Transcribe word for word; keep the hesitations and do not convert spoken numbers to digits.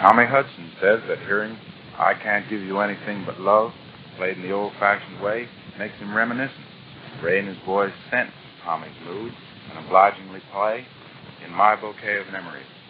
Tommy Hudson says that hearing "I Can't Give You Anything But Love" played in the old-fashioned way makes him reminiscent. Ray and his boys sense Tommy's mood and obligingly play "In My Bouquet of Memories."